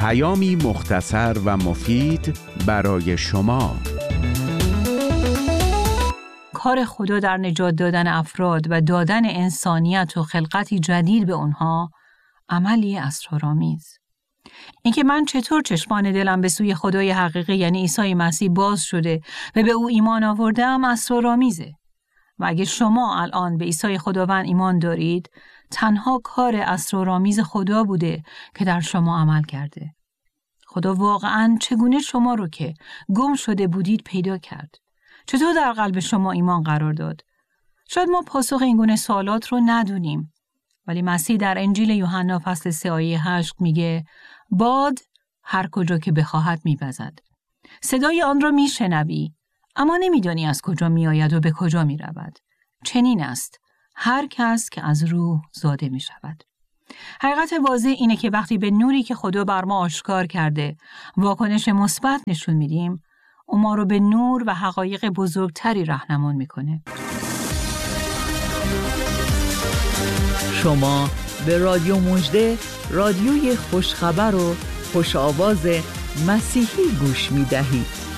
پیامی مختصر و مفید برای شما. کار خدا در نجات دادن افراد و دادن انسانیت و خلقتی جدید به اونها عملی اسرارآمیز. اینکه من چطور چشمان دلم به سوی خدای حقیقی یعنی عیسی مسیح باز شده و به او ایمان آوردم اسرارآمیزه. و اگه شما الان به عیسی خداوند ایمان دارید، تنها کار اسرارآمیز خدا بوده که در شما عمل کرده. خدا واقعاً چگونه شما رو که گم شده بودید پیدا کرد؟ چطور در قلب شما ایمان قرار داد؟ شاید ما پاسخ این گونه سوالات رو ندونیم، ولی مسیح در انجیل یوحنا فصل 3 آیه 8 میگه باد هر کجا که بخواهد می‌وزد. صدای آن را میشنوی، اما نمیدانی از کجا میآید و به کجا میرود. چنین است هر کس که از روح زاده میشود. حقیقت واضح اینه که وقتی به نوری که خدا بر ما آشکار کرده واکنش مثبت نشون میدیم، اون ما رو به نور و حقایق بزرگتری راهنمون میکنه. شما به رادیو مژده، رادیوی خوشخبر و خوش آواز مسیحی گوش میدهید.